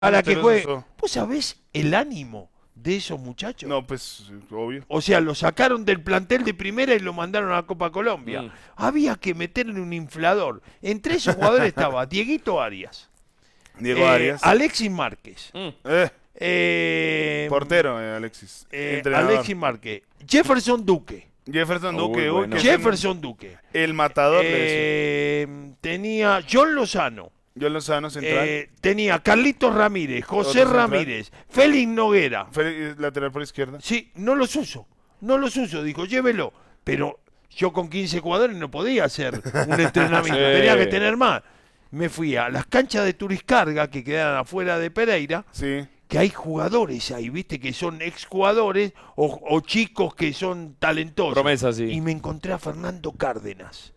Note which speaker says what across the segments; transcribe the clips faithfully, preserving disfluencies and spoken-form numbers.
Speaker 1: para que juegue. ¿Vos sabés el ánimo de esos muchachos?
Speaker 2: No, pues, obvio.
Speaker 1: O sea, lo sacaron del plantel de primera y lo mandaron a la Copa Colombia. Mm. Había que meterle un inflador. Entre esos jugadores estaba Dieguito Arias.
Speaker 2: Diego
Speaker 1: eh,
Speaker 2: Arias.
Speaker 1: Alexis Márquez.
Speaker 2: Mm. Eh.
Speaker 1: Eh,
Speaker 2: Portero, eh, Alexis.
Speaker 1: Eh, Alexis Márquez. Jefferson Duque.
Speaker 2: Jefferson Duque.
Speaker 1: Uy, bueno. Jefferson Duque.
Speaker 2: El matador
Speaker 1: eh,
Speaker 2: de
Speaker 1: eso. Tenía John Lozano.
Speaker 2: John Lozano, central.
Speaker 1: Eh, tenía Carlitos Ramírez, José Ramírez, Félix Noguera.
Speaker 2: Félix, lateral por izquierda.
Speaker 1: Sí, no los uso. No los uso. Dijo, llévelo. Pero yo con quince jugadores no podía hacer un entrenamiento. Sí. Tenía que tener más. Me fui a las canchas de Turiscarga, que quedaban afuera de Pereira.
Speaker 2: Sí.
Speaker 1: Que hay jugadores ahí, viste, que son exjugadores o, o chicos que son talentosos.
Speaker 3: Promesa, sí.
Speaker 1: Y me encontré a Fernando Cárdenas,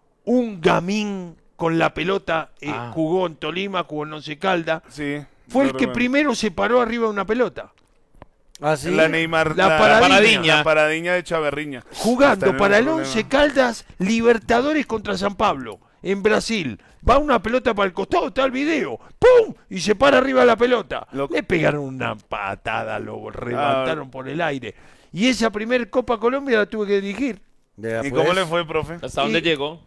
Speaker 1: un gamín con la pelota, eh, ah. jugó en Tolima, jugó en Once Caldas.
Speaker 2: Sí.
Speaker 1: Fue el que primero se paró arriba de una pelota.
Speaker 2: ¿Ah, sí? La Neymar,
Speaker 1: la,
Speaker 2: la,
Speaker 1: paradiña.
Speaker 2: la paradiña. La paradiña de Chaverriña.
Speaker 1: Jugando para el Once Caldas, Libertadores contra San Pablo, en Brasil. Va una pelota para el costado, está el video. ¡Pum! Y se para arriba de la pelota. Lo... Le pegaron una patada, lo levantaron ah, por el aire. Y esa primer Copa Colombia la tuve que dirigir.
Speaker 2: ¿Y pues, cómo le fue, profe?
Speaker 3: ¿Hasta dónde llegó?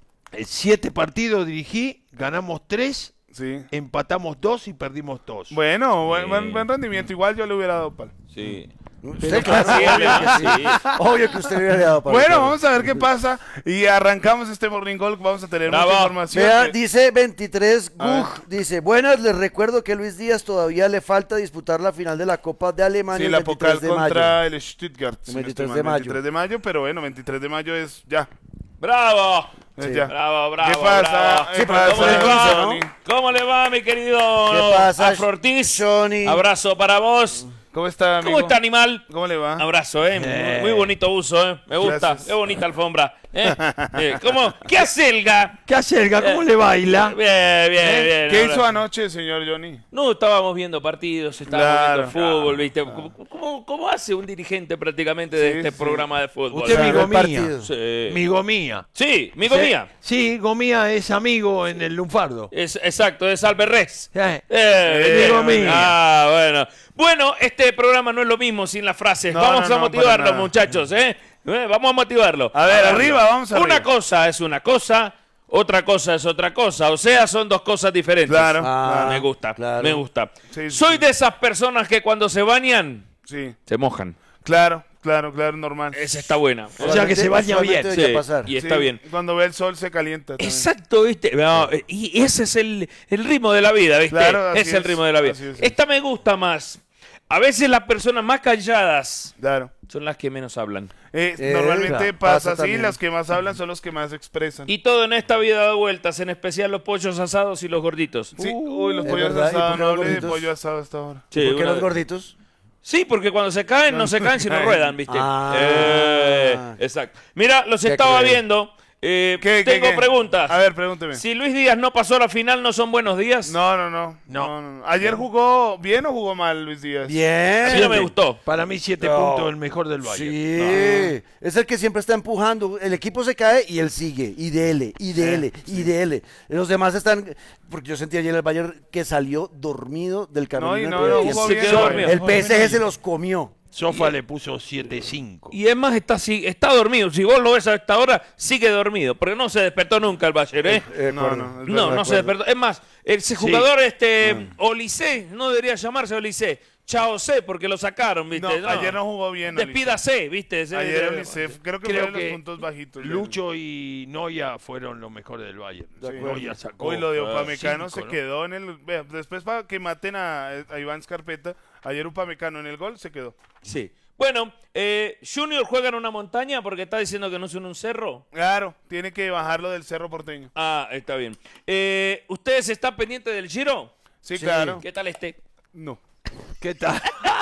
Speaker 1: Siete partidos dirigí, ganamos tres,
Speaker 2: sí.
Speaker 1: empatamos dos y perdimos dos.
Speaker 2: Bueno, buen, buen, buen rendimiento. Igual yo le hubiera dado pal.
Speaker 3: Sí.
Speaker 4: Usted, claro, sí, obvio, que sí. Obvio que usted hubiera dado pal.
Speaker 2: Bueno, vamos a ver qué pasa. Y arrancamos este Morning Call. Vamos a tener
Speaker 3: Bravo.
Speaker 2: mucha información.
Speaker 4: Vea, dice veintitrés Gug, dice, buenas, les recuerdo que Luis Díaz todavía le falta disputar la final de la Copa de Alemania.
Speaker 2: Sí, la Pokal contra
Speaker 4: mayo.
Speaker 2: el Stuttgart.
Speaker 4: El veintitrés de mayo.
Speaker 2: veintitrés de mayo, pero bueno, veintitrés de mayo es ya.
Speaker 3: ¡Bravo!
Speaker 2: Sí. Ya.
Speaker 3: Bravo, bravo.
Speaker 2: ¿Qué pasa?
Speaker 3: Bravo.
Speaker 2: Sí,
Speaker 3: ¿Cómo,
Speaker 2: pasa?
Speaker 3: le va?
Speaker 2: Johnny?
Speaker 3: ¿Cómo le va, mi querido
Speaker 4: ¿Qué pasa,
Speaker 3: Afro Ortiz?
Speaker 4: Johnny?
Speaker 3: Abrazo para vos.
Speaker 2: ¿Cómo está, amigo?
Speaker 3: ¿Cómo está, animal?
Speaker 2: ¿Cómo le va?
Speaker 3: Abrazo, ¿eh?
Speaker 1: eh.
Speaker 3: Muy bonito uso, ¿eh? Me gusta.
Speaker 2: Gracias.
Speaker 3: Qué bonita alfombra. ¿Eh? eh, ¿Cómo? ¿Qué hace el ga?
Speaker 1: ¿Qué hace el ga? ¿Cómo
Speaker 3: eh,
Speaker 1: le baila?
Speaker 3: Bien, bien,
Speaker 1: ¿Eh?
Speaker 3: bien.
Speaker 2: ¿Qué
Speaker 3: ahora.
Speaker 2: hizo anoche, señor Johnny?
Speaker 3: No, estábamos viendo partidos, estábamos
Speaker 2: Claro,
Speaker 3: viendo fútbol,
Speaker 2: claro,
Speaker 3: ¿viste?
Speaker 2: claro.
Speaker 3: ¿Cómo, cómo, cómo hace un dirigente prácticamente de
Speaker 2: Sí,
Speaker 3: este
Speaker 2: sí.
Speaker 3: programa de fútbol?
Speaker 1: Usted es mi
Speaker 4: Claro,
Speaker 1: gomía.
Speaker 3: Sí.
Speaker 1: Mi gomía.
Speaker 3: Sí, mi gomía.
Speaker 1: Sí, gomía es amigo en el lunfardo.
Speaker 3: Es, exacto, es Alberrez.
Speaker 1: Eh.
Speaker 3: Eh,
Speaker 1: Mi gomía.
Speaker 3: Ah, bueno. Bueno, este programa no es lo mismo sin las frases.
Speaker 2: No,
Speaker 3: vamos
Speaker 2: no,
Speaker 3: a
Speaker 2: no,
Speaker 3: motivarlo,
Speaker 2: para nada.
Speaker 3: muchachos, ¿eh? ¿eh? Vamos a motivarlo.
Speaker 2: A ver, arriba, vamos arriba.
Speaker 3: Una cosa es una cosa, otra cosa es otra cosa. O sea, son dos cosas diferentes.
Speaker 2: Claro.
Speaker 4: Ah,
Speaker 3: Me gusta,
Speaker 4: claro.
Speaker 3: me gusta.
Speaker 2: Sí, sí,
Speaker 3: Soy
Speaker 2: sí.
Speaker 3: de esas personas que cuando se bañan,
Speaker 2: Sí,
Speaker 3: se mojan.
Speaker 2: claro, claro, claro, normal.
Speaker 3: Esa está buena.
Speaker 1: O sea que se baña bien.
Speaker 4: Solamente debería
Speaker 3: Sí,
Speaker 4: pasar.
Speaker 3: y está
Speaker 2: Sí,
Speaker 3: bien.
Speaker 2: Cuando ve el sol se calienta también.
Speaker 3: Exacto, ¿viste? No, y ese es el, el ritmo de la vida, ¿viste?
Speaker 2: Claro, así
Speaker 3: es el
Speaker 2: es,
Speaker 3: ritmo de la vida.
Speaker 2: así es.
Speaker 3: Esta me gusta más. A veces las personas más calladas
Speaker 2: Claro.
Speaker 3: son las que menos hablan.
Speaker 2: Eh,
Speaker 4: Eh,
Speaker 2: normalmente
Speaker 4: claro,
Speaker 2: pasa
Speaker 4: pasa
Speaker 2: así,
Speaker 4: también.
Speaker 2: las que más hablan son los que más expresan.
Speaker 3: Y todo en esta vida da vueltas, en especial los pollos asados y los gorditos.
Speaker 2: Sí, uy, los
Speaker 4: es
Speaker 2: pollos
Speaker 4: verdad, ¿y por
Speaker 2: asados,
Speaker 4: qué
Speaker 2: no
Speaker 4: los
Speaker 2: hable de
Speaker 4: gorditos?
Speaker 2: pollo asado hasta ahora.
Speaker 3: Sí,
Speaker 4: ¿Por qué
Speaker 3: una-
Speaker 4: los gorditos?
Speaker 3: Sí, porque cuando se caen, no se caen, sino ruedan, ¿viste?
Speaker 4: Ah.
Speaker 3: Eh, exacto. Mira, los
Speaker 4: Qué
Speaker 3: estaba
Speaker 4: cruel.
Speaker 3: viendo. Eh,
Speaker 2: ¿Qué, qué,
Speaker 3: tengo
Speaker 2: qué?
Speaker 3: preguntas.
Speaker 2: A ver, pregúnteme.
Speaker 3: Si Luis Díaz no pasó a la final, ¿no son buenos días?
Speaker 2: No, no, no,
Speaker 1: No.
Speaker 2: no, no, no. ¿Ayer jugó bien o jugó mal Luis Díaz?
Speaker 3: A mí
Speaker 4: Bien.
Speaker 3: no me gustó.
Speaker 1: Para mí siete
Speaker 4: No.
Speaker 1: puntos el mejor del Bayern.
Speaker 4: Sí, es el que siempre está empujando. El equipo se cae y él sigue. Y dele, y dele, y dele. Los demás están. Porque yo sentí ayer el Bayern que salió dormido del camino.
Speaker 2: No, y no,
Speaker 4: todo el
Speaker 2: no,
Speaker 4: tiempo.
Speaker 2: jugó
Speaker 3: Se
Speaker 2: bien.
Speaker 3: quedó dormido.
Speaker 4: El P S G se los comió.
Speaker 1: Sofa le puso siete cinco.
Speaker 3: Y es más, está, así- está dormido. Si vos lo ves a esta hora, sigue dormido. Porque no se despertó nunca el Bayern, ¿eh?
Speaker 4: Eh,
Speaker 2: No,
Speaker 4: acuerdo.
Speaker 2: no, es
Speaker 3: No,
Speaker 2: verdad.
Speaker 3: no se despertó. Es más, ese jugador, este,
Speaker 2: Ah.
Speaker 3: Olise, no debería llamarse Olise. Chao C, porque lo sacaron, ¿viste?
Speaker 2: No, ayer no jugó bien.
Speaker 3: Despídase, ¿viste? Ese-
Speaker 2: Ayer Unicef, creo que
Speaker 1: Creo
Speaker 2: fueron
Speaker 1: que
Speaker 2: los puntos bajitos.
Speaker 1: Lucho y Noya fueron los mejores del Bayern.
Speaker 2: Sí.
Speaker 1: Noya sacó.
Speaker 2: Hoy lo de
Speaker 1: eh,
Speaker 2: Upamecano
Speaker 1: cinco,
Speaker 2: se
Speaker 1: ¿no?
Speaker 2: quedó en el... vea, después para que maten a, a Iván Scarpeta, ayer Upamecano en el gol se quedó.
Speaker 3: Sí. Bueno, eh, Junior juega en una montaña porque está diciendo que no es en un cerro.
Speaker 2: Claro, tiene que bajarlo del Cerro Porteño.
Speaker 3: Ah, está bien. Eh, ¿Ustedes están pendientes del Giro?
Speaker 2: Sí,
Speaker 4: Sí.
Speaker 2: claro.
Speaker 3: ¿Qué tal este?
Speaker 2: No.
Speaker 1: ¿Qué tal?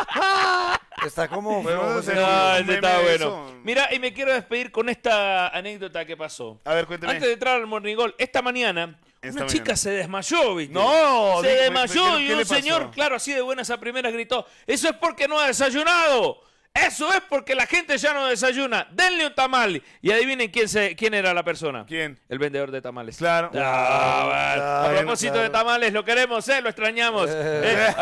Speaker 4: Está como.
Speaker 2: Podemos
Speaker 4: flojo,
Speaker 2: hacer
Speaker 4: ese
Speaker 2: un
Speaker 3: No,
Speaker 4: equipo.
Speaker 3: este
Speaker 2: meme
Speaker 3: está
Speaker 2: de
Speaker 3: bueno.
Speaker 2: eso.
Speaker 3: Mira, y me quiero despedir con esta anécdota que pasó.
Speaker 2: A ver, cuénteme.
Speaker 3: Antes de entrar al Morning Gol, esta mañana,
Speaker 2: Esta
Speaker 3: una
Speaker 2: mañana.
Speaker 3: chica se desmayó, ¿viste?
Speaker 2: No,
Speaker 3: se
Speaker 2: di-
Speaker 3: desmayó
Speaker 2: ¿qué-
Speaker 3: y
Speaker 2: qué
Speaker 3: un
Speaker 2: le pasó?
Speaker 3: señor, claro, así de buenas a primeras gritó, eso es porque no ha desayunado. Eso es porque la gente ya no desayuna. Denle un tamal. Y adivinen quién, se, quién era la persona.
Speaker 2: ¿Quién?
Speaker 3: El vendedor de tamales.
Speaker 2: Claro.
Speaker 3: Ah, bueno.
Speaker 4: Claro,
Speaker 3: A propósito
Speaker 4: claro.
Speaker 3: de tamales, lo queremos, ¿eh? Lo extrañamos. ¿eh?